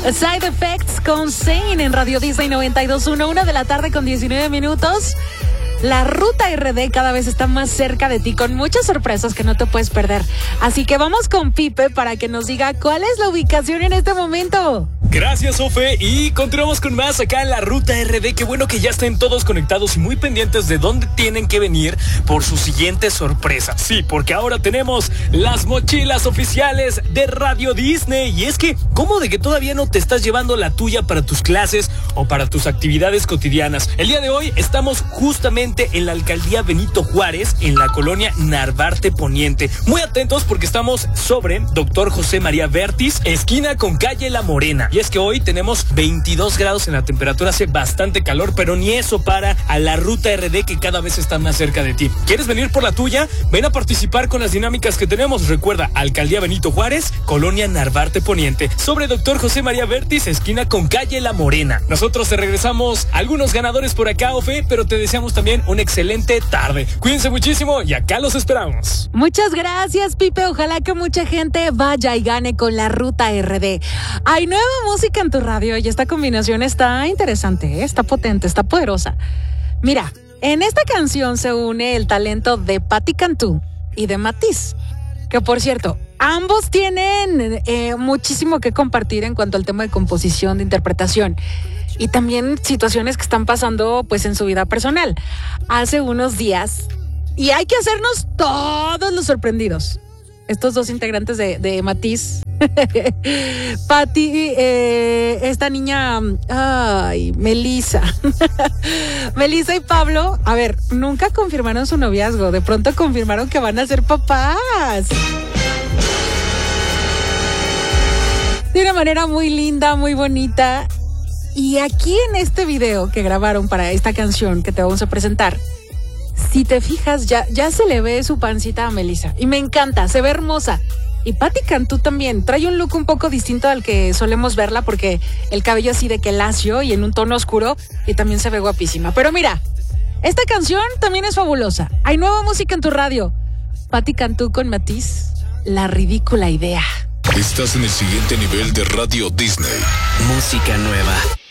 Side Effects con Zane en Radio Disney 92.1, 1 de la tarde con 19 minutos. La ruta RD cada vez está más cerca de ti con muchas sorpresas que no te puedes perder. Así que vamos con Pipe para que nos diga cuál es la ubicación en este momento. Gracias, Ofe, y continuamos con más acá en la Ruta RD. Qué bueno que ya estén todos conectados y muy pendientes de dónde tienen que venir por su siguiente sorpresa. Sí, porque ahora tenemos las mochilas oficiales de Radio Disney. Y es que, ¿cómo de que todavía no te estás llevando la tuya para tus clases o para tus actividades cotidianas? El día de hoy estamos justamente en la alcaldía Benito Juárez, en la colonia Narvarte Poniente. Muy atentos porque estamos sobre Dr. José María Vértiz, esquina con calle La Morena. Y es que hoy tenemos 22 grados en la temperatura, hace bastante calor, pero ni eso para a la Ruta RD que cada vez está más cerca de ti. ¿Quieres venir por la tuya? Ven a participar con las dinámicas que tenemos. Recuerda, alcaldía Benito Juárez, colonia Narvarte Poniente, sobre Dr. José María Vértiz, esquina con calle La Morena. Nosotros te regresamos algunos ganadores por acá, Ofe, pero te deseamos también una excelente tarde. Cuídense muchísimo y acá los esperamos. Muchas gracias, Pipe. Ojalá que mucha gente vaya y gane con la Ruta RD. Hay nueva música en tu radio y esta combinación está interesante, está potente, está poderosa. Mira, en esta canción se une el talento de Patti Cantú y de Matiz, que por cierto, ambos tienen muchísimo que compartir en cuanto al tema de composición, de interpretación y también situaciones que están pasando pues en su vida personal. Hace unos días, y hay que hacernos todos los sorprendidos, estos dos integrantes de Matiz, Patti, esta niña, Melissa. Melissa y Pablo, a ver, nunca confirmaron su noviazgo, de pronto confirmaron que van a ser papás. De una manera muy linda, muy bonita. Y aquí en este video que grabaron para esta canción que te vamos a presentar, si te fijas, ya se le ve su pancita a Melissa. Y me encanta, se ve hermosa. Y Patti Cantú también trae un look un poco distinto al que solemos verla, porque el cabello así de que lacio y en un tono oscuro, y también se ve guapísima. Pero mira, esta canción también es fabulosa. Hay nueva música en tu radio. Patti Cantú con Matiz, La Ridícula Idea. Estás en el siguiente nivel de Radio Disney. Música nueva.